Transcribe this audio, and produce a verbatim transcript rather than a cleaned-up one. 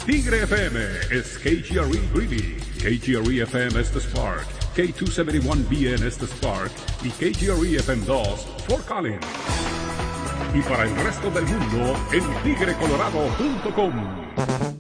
Tigre F M es K G R E Greeley, K G R E F M Estes Park, K doscientos setenta y uno B N Estes Park y K G R E F M dos Fort Collins. Y para el resto del mundo en tigre colorado punto com.